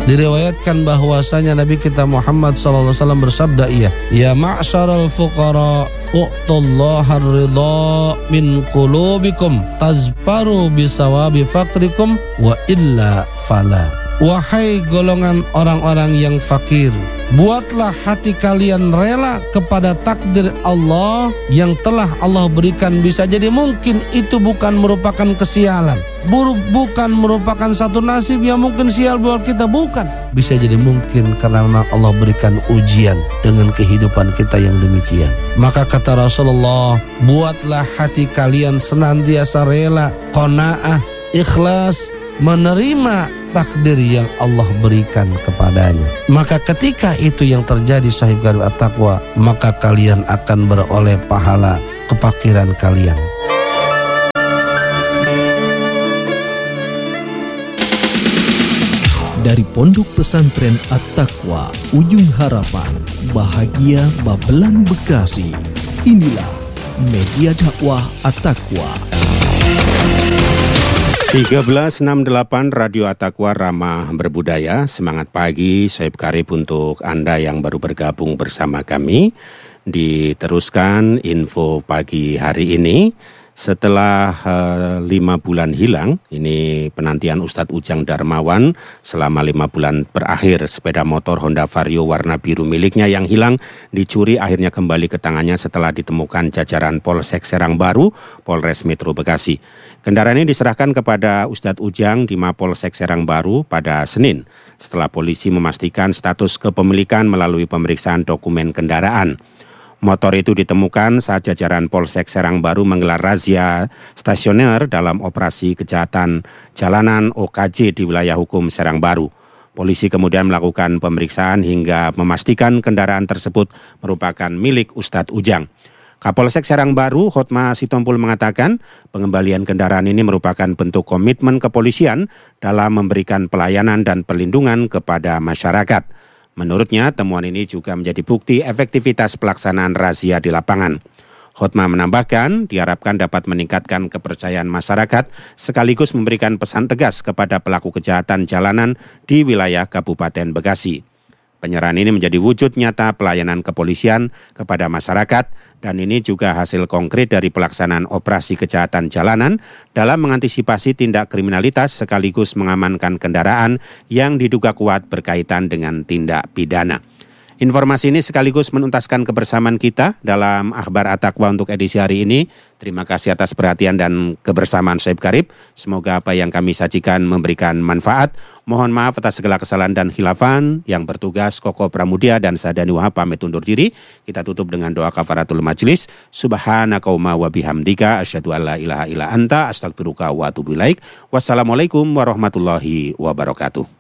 Diriwayatkan bahwasanya Nabi kita Muhammad SAW bersabda, ya ma'syaral fuqara u'tullahar ridha min qulubikum tazfaru bisawabi faqrikum wa illa fala. Wahai golongan orang-orang yang fakir, buatlah hati kalian rela kepada takdir Allah yang telah Allah berikan. Bisa jadi mungkin itu bukan merupakan kesialan, bukan merupakan satu nasib yang mungkin sial buat kita, bukan. Bisa jadi mungkin karena memang Allah berikan ujian dengan kehidupan kita yang demikian. Maka kata Rasulullah, buatlah hati kalian senantiasa rela, qanaah, ikhlas, menerima takdir yang Allah berikan kepadanya. Maka ketika itu yang terjadi sahib karib at-taqwa, maka kalian akan beroleh pahala kefakiran kalian. Dari Pondok Pesantren At-Taqwa, Ujung Harapan, Bahagia Babelan, Bekasi. Inilah media dakwah At-Taqwa. 1368 Radio At-Taqwa Ramah Berbudaya. Semangat pagi Sahib Karib untuk Anda yang baru bergabung bersama kami. Diteruskan info pagi hari ini. Setelah 5 bulan hilang, ini penantian Ustadz Ujang Darmawan selama 5 bulan berakhir. Sepeda motor Honda Vario warna biru miliknya yang hilang dicuri akhirnya kembali ke tangannya setelah ditemukan jajaran Polsek Serang Baru, Polres Metro Bekasi. Kendaraan ini diserahkan kepada Ustadz Ujang di Mapolsek Serang Baru pada Senin setelah polisi memastikan status kepemilikan melalui pemeriksaan dokumen kendaraan. Motor itu ditemukan saat jajaran Polsek Serang Baru menggelar razia stasioner dalam operasi kejahatan jalanan OKJ di wilayah hukum Serang Baru. Polisi kemudian melakukan pemeriksaan hingga memastikan kendaraan tersebut merupakan milik Ustadz Ujang. Kapolsek Serang Baru, Hotma Sitompul mengatakan pengembalian kendaraan ini merupakan bentuk komitmen kepolisian dalam memberikan pelayanan dan perlindungan kepada masyarakat. Menurutnya, temuan ini juga menjadi bukti efektivitas pelaksanaan razia di lapangan. Hotma menambahkan, diharapkan dapat meningkatkan kepercayaan masyarakat sekaligus memberikan pesan tegas kepada pelaku kejahatan jalanan di wilayah Kabupaten Bekasi. Penyerahan ini menjadi wujud nyata pelayanan kepolisian kepada masyarakat dan ini juga hasil konkret dari pelaksanaan operasi kejahatan jalanan dalam mengantisipasi tindak kriminalitas sekaligus mengamankan kendaraan yang diduga kuat berkaitan dengan tindak pidana. Informasi ini sekaligus menuntaskan kebersamaan kita dalam Akhbar At-Taqwa untuk edisi hari ini. Terima kasih atas perhatian dan kebersamaan Sahib Karib. Semoga apa yang kami sajikan memberikan manfaat. Mohon maaf atas segala kesalahan dan khilafan. Yang bertugas Koko Pramudia dan Sadani Wahab pamit undur diri. Kita tutup dengan doa kafaratul majlis. Subhanakauma wa bihamdika asyhadu alla ilaha illa anta astaghfiruka wa atubu ilaik. Wassalamualaikum warahmatullahi wabarakatuh.